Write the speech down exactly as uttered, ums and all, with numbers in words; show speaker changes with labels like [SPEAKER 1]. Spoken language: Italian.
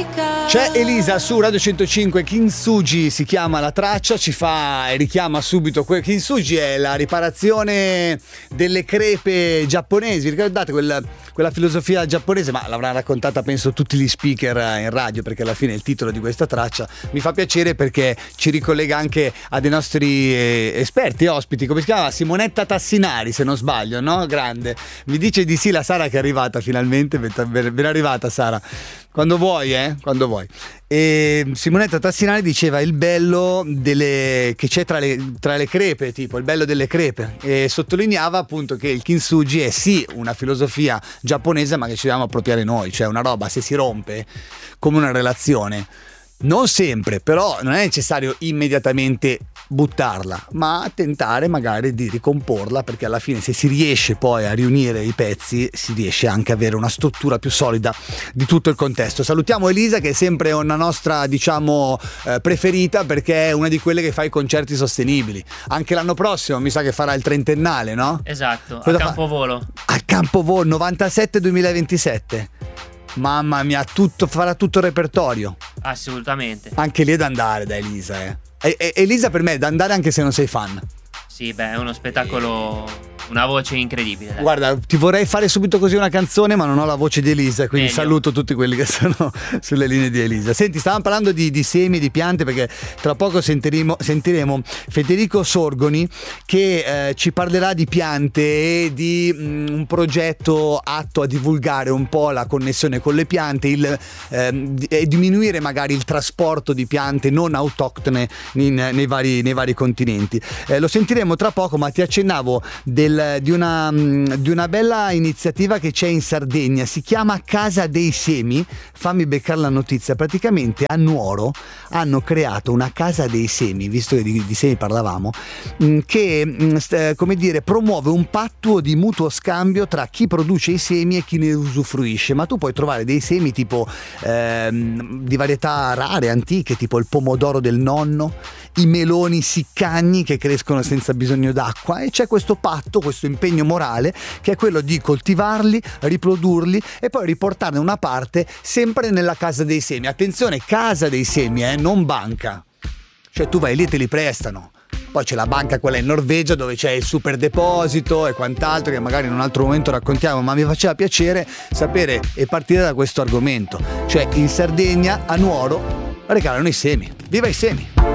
[SPEAKER 1] C'è Elisa su Radio centocinque, Kintsugi si chiama la traccia, ci fa e richiama subito que- Kintsugi è la riparazione delle crepe giapponesi. Ricordate quella, quella filosofia giapponese, ma l'avranno raccontata penso tutti gli speaker in radio, perché alla fine il titolo di questa traccia mi fa piacere perché ci ricollega anche a dei nostri eh, esperti ospiti, come si chiama? Simonetta Tassinari, se non sbaglio, no? Grande, mi dice di sì la Sara che è arrivata finalmente. Ben arrivata Sara, quando vuoi, eh? Quando vuoi. E Simonetta Tassinari diceva il bello delle che c'è tra le, tra le crepe, tipo il bello delle crepe, e sottolineava appunto che il kintsugi è sì una filosofia giapponese, ma che ci dobbiamo appropriare noi, cioè una roba se si rompe come una relazione. Non sempre, però non è necessario immediatamente buttarla, ma tentare magari di ricomporla, perché alla fine se si riesce poi a riunire i pezzi si riesce anche a avere una struttura più solida di tutto il contesto. Salutiamo Elisa, che è sempre una nostra, diciamo, eh, preferita, perché è una di quelle che fa i concerti sostenibili. Anche l'anno prossimo mi sa che farà il trentennale, no?
[SPEAKER 2] Esatto,
[SPEAKER 1] Cosa
[SPEAKER 2] a Campovolo.
[SPEAKER 1] Fa? A Campovolo, novantasette duemilaventisette. Mamma mia, tutto, farà tutto il repertorio.
[SPEAKER 2] Assolutamente.
[SPEAKER 1] Anche lì è da andare da Elisa, eh. E, e, Elisa per me è da andare anche se non sei fan.
[SPEAKER 2] Sì, beh, è uno spettacolo, una voce incredibile. Dai.
[SPEAKER 1] Guarda, ti vorrei fare subito così una canzone, ma non ho la voce di Elisa, quindi
[SPEAKER 2] Meglio.
[SPEAKER 1] Saluto tutti quelli che sono sulle linee di Elisa. Senti, stavamo parlando di, di semi, di piante, perché tra poco sentiremo, sentiremo Federico Sorgoni che eh, ci parlerà di piante e di mh, un progetto atto a divulgare un po' la connessione con le piante il, eh, e diminuire magari il trasporto di piante non autoctone in, nei, vari, nei vari continenti. Eh, lo sentiremo tra poco, ma ti accennavo del, di, una, di una bella iniziativa che c'è in Sardegna, si chiama Casa dei Semi. Fammi beccare la notizia. Praticamente a Nuoro hanno creato una Casa dei Semi, visto che di, di semi parlavamo, che come dire promuove un patto di mutuo scambio tra chi produce i semi e chi ne usufruisce. Ma tu puoi trovare dei semi tipo ehm, di varietà rare, antiche, tipo il pomodoro del nonno, i meloni siccagni che crescono senza bisogno d'acqua, e c'è questo patto, questo impegno morale che è quello di coltivarli, riprodurli e poi riportarne una parte sempre nella Casa dei Semi. Attenzione, Casa dei Semi, eh, non banca, cioè tu vai lì e te li prestano. Poi c'è la banca, quella in Norvegia, dove c'è il super deposito e quant'altro, che magari in un altro momento raccontiamo, ma mi faceva piacere sapere e partire da questo argomento. Cioè in Sardegna, a Nuoro, regalano i semi. Viva i semi!